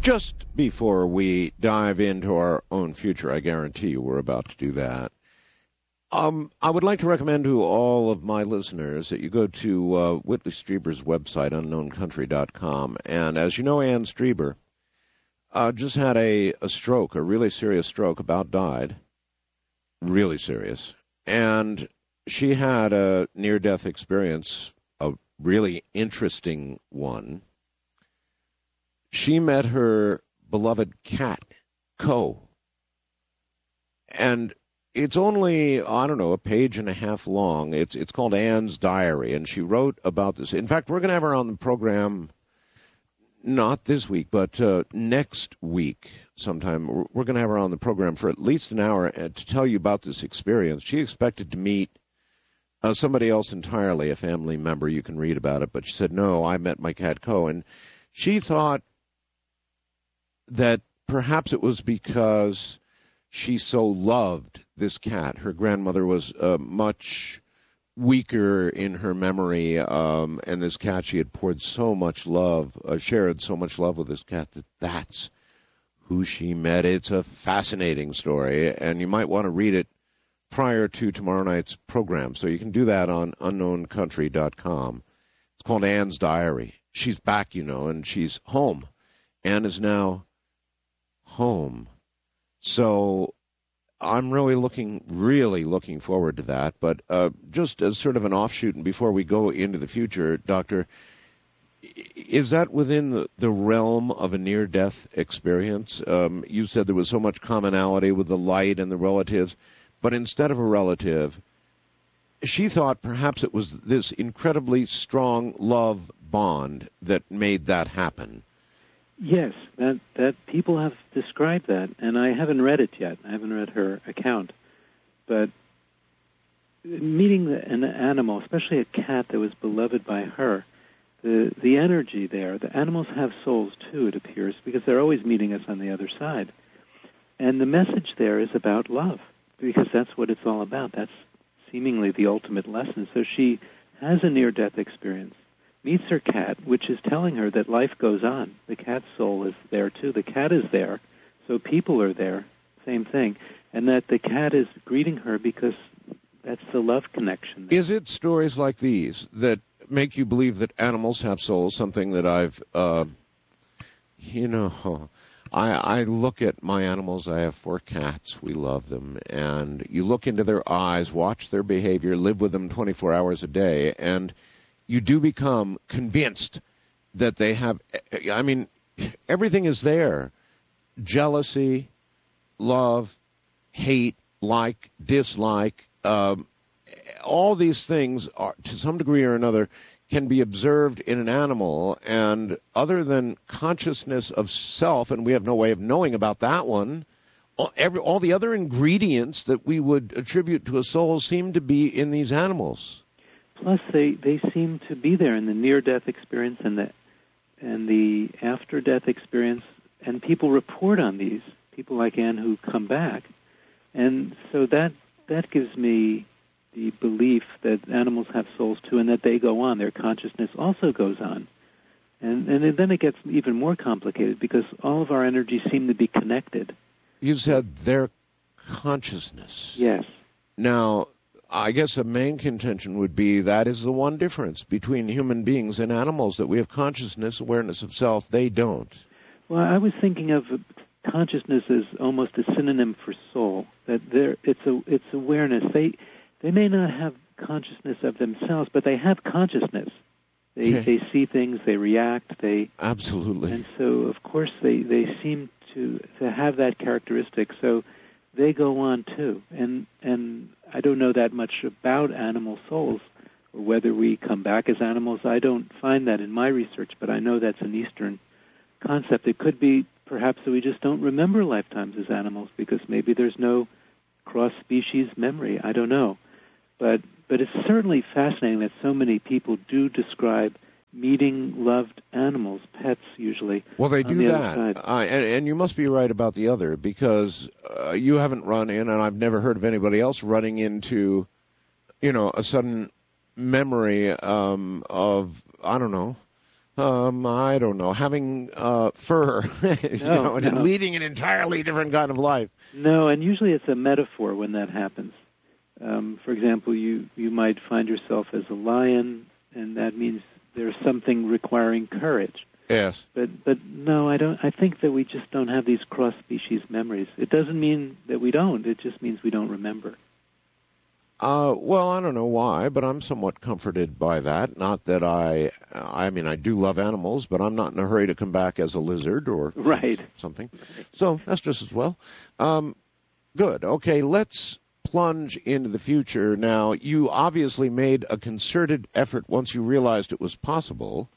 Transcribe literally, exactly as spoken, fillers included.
Just before we dive into our own future, I guarantee you we're about to do that. Um, I would like to recommend to all of my listeners that you go to uh, Whitley Strieber's website, unknown country dot com. And as you know, Ann Strieber uh, just had a, a stroke, a really serious stroke, about died. Really serious. And she had a near-death experience, a really interesting one. She met her beloved cat, Co. And it's only, I don't know, a page and a half long. It's it's called Ann's Diary, and she wrote about this. In fact, we're going to have her on the program not this week, but uh, next week sometime. We're going to have her on the program for at least an hour to tell you about this experience. She expected to meet uh, somebody else entirely, a family member. You can read about it, but she said, no, I met my cat, Co. And she thought that perhaps it was because she so loved this cat. Her grandmother was uh, much weaker in her memory, um, and this cat, she had poured so much love, uh, shared so much love with this cat, that that's who she met. It's a fascinating story, and you might want to read it prior to tomorrow night's program, so you can do that on unknown country dot com. It's called Ann's Diary. She's back, you know, and she's home. Ann is now home. So I'm really looking, really looking forward to that. But uh, just as sort of an offshoot, and before we go into the future, Doctor, is that within the, the realm of a near-death experience? Um, you said there was so much commonality with the light and the relatives, but instead of a relative, she thought perhaps it was this incredibly strong love bond that made that happen. Yes, that that people have described that, and I haven't read it yet. I haven't read her account. But meeting the, an animal, especially a cat that was beloved by her, the the energy there, the animals have souls too, it appears, because they're always meeting us on the other side. And the message there is about love, because that's what it's all about. That's seemingly the ultimate lesson. So she has a near-death experience, meets her cat, which is telling her that life goes on. The cat's soul is there, too. The cat is there, so people are there, same thing. And that the cat is greeting her because that's the love connection there. Is it stories like these that make you believe that animals have souls, something that I've, uh, you know, I, I look at my animals. I have four cats. We love them. And you look into their eyes, watch their behavior, live with them twenty-four hours a day, and you do become convinced that they have, I mean, everything is there. Jealousy, love, hate, like, dislike, um, all these things are, to some degree or another, can be observed in an animal, and other than consciousness of self, and we have no way of knowing about that one, all, every, all the other ingredients that we would attribute to a soul seem to be in these animals. Plus, they, they seem to be there in the near-death experience and the and the after-death experience, and people report on these, people like Ann who come back. And so that that gives me the belief that animals have souls too, and that they go on. Their consciousness also goes on. And, and then it gets even more complicated because all of our energies seem to be connected. You said their consciousness. Yes. Now, I guess a main contention would be that is the one difference between human beings and animals, that we have consciousness, awareness of self. They don't. Well, I was thinking of consciousness as almost a synonym for soul, that there it's a it's awareness. They they may not have consciousness of themselves, but they have consciousness. They Okay. they see things, they react, they Absolutely. and so of course they, they seem to to have that characteristic. So they go on too. And and I don't know that much about animal souls or whether we come back as animals. I don't find that in my research, but I know that's an Eastern concept. It could be perhaps that we just don't remember lifetimes as animals because maybe there's no cross-species memory. I don't know. But but it's certainly fascinating that so many people do describe meeting loved animals, pets usually. Well, they do the that. Uh, and, and you must be right about the other, because uh, you haven't run in, and I've never heard of anybody else running into, you know, a sudden memory um, of, I don't know, Um, I don't know, having uh, fur, you No, know, and no. leading an entirely different kind of life. No, and usually it's a metaphor when that happens. Um, for example, you, you might find yourself as a lion, and that means there's something requiring courage. Yes. But but no, I don't. I think that we just don't have these cross-species memories. It doesn't mean that we don't. It just means we don't remember. Uh, well, I don't know why, but I'm somewhat comforted by that. Not that I, I mean, I do love animals, but I'm not in a hurry to come back as a lizard or Right. something. So that's just as well. Um, good. Okay, let's plunge into the future now. You obviously made a concerted effort once you realized it was possible